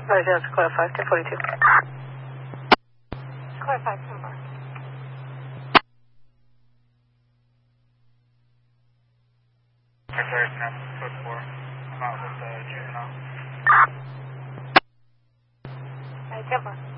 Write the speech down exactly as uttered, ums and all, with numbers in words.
Right, that's Sequoia five, ten forty-two. Sequoia five, ten four. Declared now, code four. I'm out with the juvenile. Alright, ten four.